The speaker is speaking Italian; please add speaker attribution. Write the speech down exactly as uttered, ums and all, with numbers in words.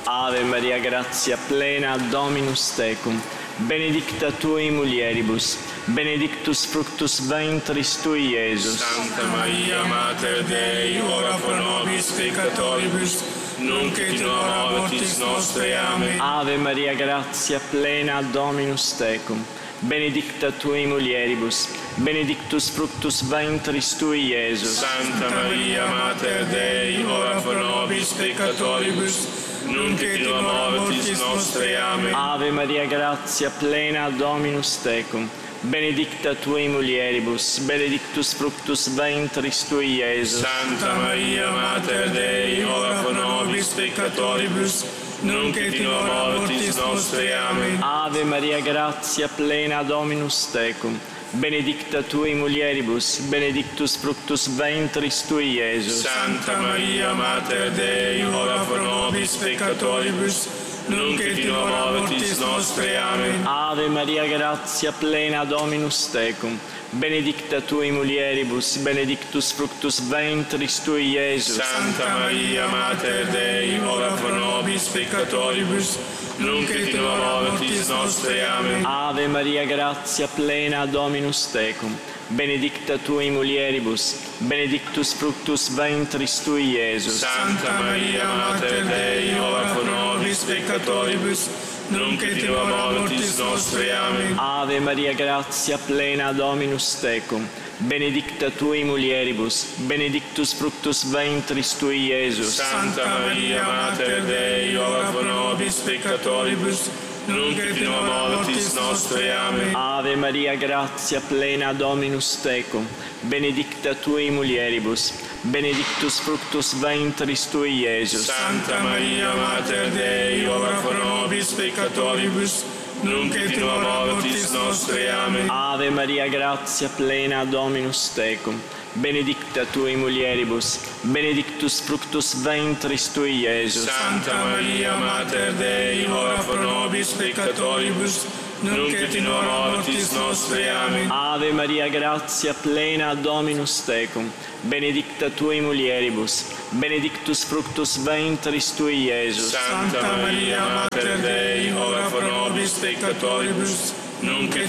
Speaker 1: Ave Maria, grazia plena, Dominus tecum, benedicta tui mulieribus, benedictus fructus ventris tui, Iesus.
Speaker 2: Santa Maria, Mater Dei, ora pro nobis peccatoribus, nunc et in hora mortis nostre. Amen.
Speaker 1: Ave Maria, grazia plena, Dominus tecum, benedicta tui mulieribus, benedictus fructus ventris tui, Iesus.
Speaker 2: Santa Maria, Mater Dei, ora pro nobis peccatoribus, nunc et in hora mortis nostre. Amen.
Speaker 1: Ave Maria, grazia plena, Dominus tecum, benedicta tui mulieribus, benedictus fructus ventris tui, Iesus.
Speaker 2: Santa Maria, Mater Dei, ora pro nobis peccatoribus, nunc et in hora mortis nostre. Amen.
Speaker 1: Ave Maria, grazia plena, Dominus tecum, benedicta tui mulieribus, benedictus fructus ventris tui, Iesus.
Speaker 2: Santa Maria, Mater Dei, ora pro nobis peccatoribus, nunc et in hora mortis nostre. Amen.
Speaker 1: Ave Maria, grazia plena, Dominus tecum, benedicta tui mulieribus, benedictus fructus ventris tui, Iesus.
Speaker 2: Santa Maria, Mater Dei, ora pro nobis peccatoribus, nunc et in hora mortis nostre. Amen.
Speaker 1: Ave Maria, grazia plena, Dominus tecum, benedicta tui mulieribus, benedictus fructus ventris tui, Iesus.
Speaker 2: Santa Maria, Mater Dei, ora pro nobis peccatoribus, nunc et in hora mortis nostre. Amen.
Speaker 1: Ave Maria, grazia plena, Dominus tecum, benedicta tui mulieribus, benedictus fructus ventris tui, Iesus.
Speaker 2: Santa Maria, Mater Dei, ora pro nobis peccatoribus, nunc et in hora mortis nostre. Amen.
Speaker 1: Ave Maria, grazia plena, Dominus tecum, benedicta tui mulieribus, benedictus fructus ventris tui, Iesus.
Speaker 2: Santa Maria, Mater Dei, ora pro nobis peccatoribus, nunc et in hora mortis nostre. Amen.
Speaker 1: Ave Maria, grazia plena, Dominus tecum, benedicta tui mulieribus, benedictus fructus ventris tui, Iesus.
Speaker 2: Santa Maria, Mater Dei, ora pro nobis peccatoribus, nunc et in hora mortis nostre. Amen.
Speaker 1: Ave Maria, grazia plena, Dominus tecum, benedicta tui mulieribus, benedictus fructus ventris tui, Iesus.
Speaker 2: Santa Maria, Mater Dei, ora pro nobis peccatoribus, nunc et